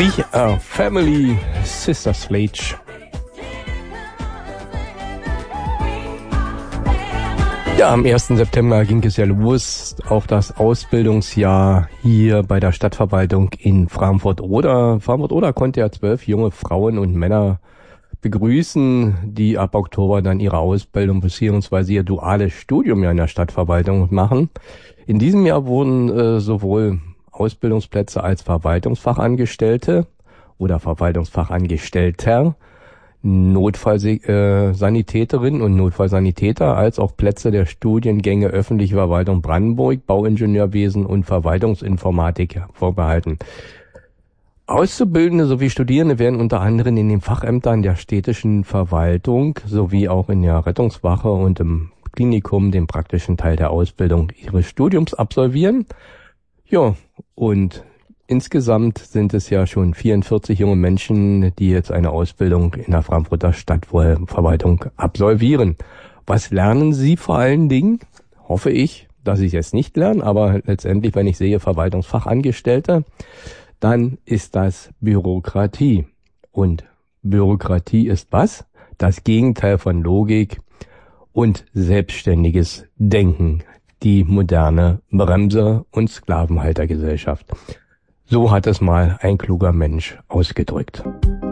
We are family, Sister Sledge. Ja, am 1. September ging es ja los, auch das Ausbildungsjahr hier bei der Stadtverwaltung in Frankfurt-Oder. Frankfurt-Oder konnte ja 12 junge Frauen und Männer begrüßen, die ab Oktober dann ihre Ausbildung bzw. ihr duales Studium ja in der Stadtverwaltung machen. In diesem Jahr wurden sowohl Ausbildungsplätze als Verwaltungsfachangestellte oder Verwaltungsfachangestellter, Notfallsanitäterinnen und Notfallsanitäter, als auch Plätze der Studiengänge Öffentliche Verwaltung Brandenburg, Bauingenieurwesen und Verwaltungsinformatik vorbehalten. Auszubildende sowie Studierende werden unter anderem in den Fachämtern der städtischen Verwaltung sowie auch in der Rettungswache und im Klinikum den praktischen Teil der Ausbildung ihres Studiums absolvieren. Ja, und insgesamt sind es ja schon 44 junge Menschen, die jetzt eine Ausbildung in der Frankfurter Stadtverwaltung absolvieren. Was lernen sie vor allen Dingen? Hoffe ich, dass ich es nicht lerne, aber letztendlich, wenn ich sehe Verwaltungsfachangestellte, dann ist das Bürokratie. Und Bürokratie ist was? Das Gegenteil von Logik und selbstständiges Denken. Die moderne Bremse- und Sklavenhaltergesellschaft. So hat es mal ein kluger Mensch ausgedrückt.